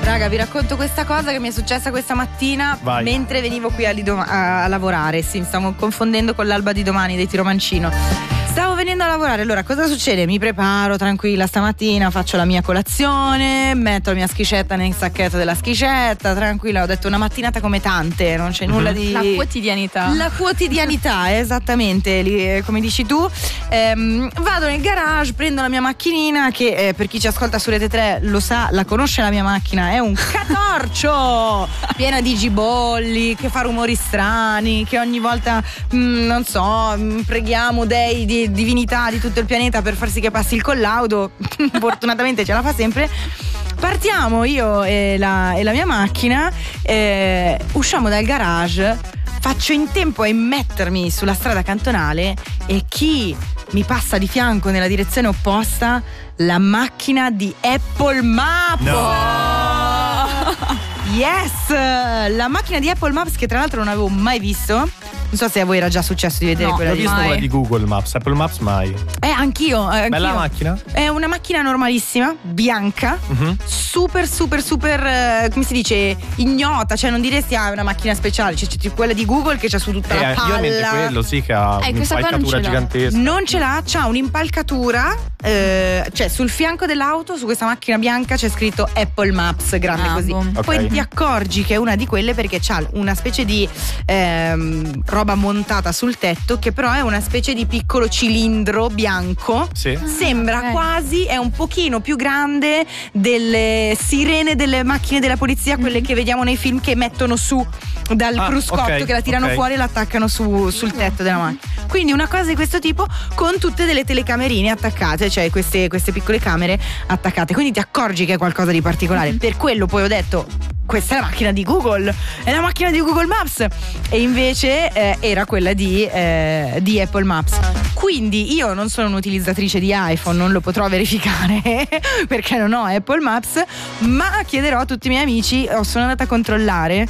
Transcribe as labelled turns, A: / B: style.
A: Raga, vi racconto questa cosa che mi è successa questa mattina.
B: Vai.
A: Mentre venivo qui a lavorare. Sì, mi stavo confondendo con l'alba di domani dei Tiro Mancino. Stavo venendo a lavorare, allora cosa succede? Mi preparo tranquilla stamattina, faccio la mia colazione, metto la mia schiscetta nel sacchetto della schiscetta, tranquilla, ho detto una mattinata come tante, non c'è nulla di...
C: La quotidianità.
A: La quotidianità, esattamente, come dici tu. Vado nel garage, prendo la mia macchinina che per chi ci ascolta su Rete 3 lo sa, la conosce la mia macchina, è un catorcio piena di gibolli, che fa rumori strani, che ogni volta, non so, preghiamo dei di divinità di tutto il pianeta per far sì che passi il collaudo. Fortunatamente ce la fa sempre. Partiamo io e la mia macchina, usciamo dal garage, faccio in tempo a immettermi sulla strada cantonale e chi mi passa di fianco nella direzione opposta? La macchina di Apple Maps. Yes, la macchina di Apple Maps che tra l'altro non avevo mai visto. Non so se a voi era già successo di vedere quella
B: Ho
A: di
B: visto quella di Google Maps, Apple Maps mai.
A: Anch'io.
B: Bella macchina?
A: È una macchina normalissima, bianca, super come si dice, ignota, cioè non diresti è una macchina speciale, c'è quella di Google che c'ha su tutta la palla.
B: Io ho in mente quello, sì, che ha un'impalcatura gigantesca.
A: Non ce l'ha, c'ha un'impalcatura, cioè sul fianco dell'auto, su questa macchina bianca c'è scritto Apple Maps, grande così.
B: Okay.
A: Poi ti accorgi che è una di quelle perché c'ha una specie di roba montata sul tetto che però è una specie di piccolo cilindro bianco.
B: Sì.
A: Sembra quasi, è un pochino più grande delle sirene delle macchine della polizia, quelle che vediamo nei film che mettono su dal cruscotto, che la tirano fuori e l'attaccano sul tetto della macchina. Quindi una cosa di questo tipo con tutte delle telecamerine attaccate, cioè queste piccole camere attaccate, quindi ti accorgi che è qualcosa di particolare. Per quello poi ho detto questa è la macchina di Google, è la macchina di Google Maps, e invece era quella di Apple Maps. Quindi io non sono un'utilizzatrice di iPhone, non lo potrò verificare perché non ho Apple Maps, ma chiederò a tutti i miei amici, sono andata a controllare